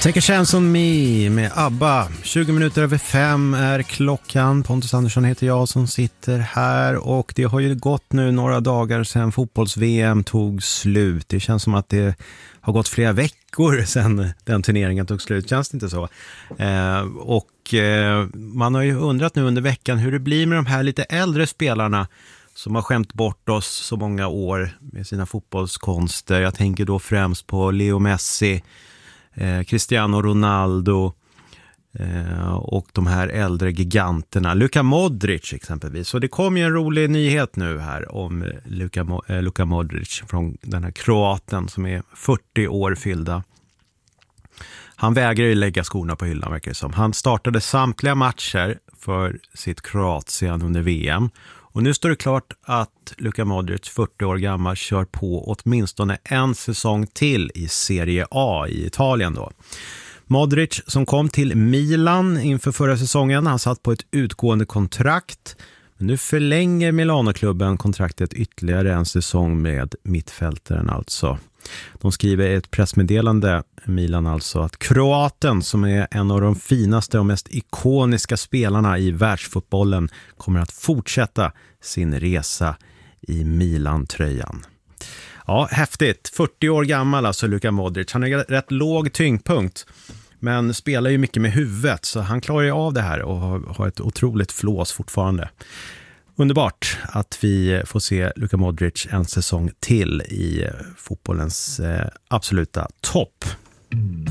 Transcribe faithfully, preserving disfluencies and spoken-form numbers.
Take a chance on me med ABBA. tjugo minuter över fem är klockan. Pontus Andersson heter jag som sitter här. Och det har ju gått nu några dagar sedan fotbolls-V M tog slut. Det känns som att det har gått flera veckor sedan den turneringen tog slut. Känns det inte så? Eh, och eh, man har ju undrat nu under veckan hur det blir med de här lite äldre spelarna som har skämt bort oss så många år med sina fotbollskonster. Jag tänker då främst på Leo Messi, Eh, Cristiano Ronaldo eh, och de här äldre giganterna. Luka Modric exempelvis. Så det kom ju en rolig nyhet nu här om Luka, eh, Luka Modric från den här kroaten som är fyrtio år fyllda. Han vägrar ju lägga skorna på hyllan, verkar det som. Han startade samtliga matcher för sitt Kroatien under V M. Och nu står det klart att Luka Modric, fyrtio år gammal, kör på åtminstone en säsong till i Serie A i Italien då. Modric som kom till Milan inför förra säsongen, han satt på ett utgående kontrakt. Men nu förlänger Milano-klubben kontraktet ytterligare en säsong med mittfältaren alltså. De skriver i ett pressmeddelande, Milan alltså, att kroaten som är en av de finaste och mest ikoniska spelarna i världsfotbollen kommer att fortsätta sin resa i Milan-tröjan. Ja, häftigt. fyrtio år gammal alltså Luka Modric. Han har rätt låg tyngdpunkt men spelar ju mycket med huvudet så han klarar ju av det här och har ett otroligt flås fortfarande. Underbart att vi får se Luka Modric en säsong till i fotbollens eh, absoluta topp.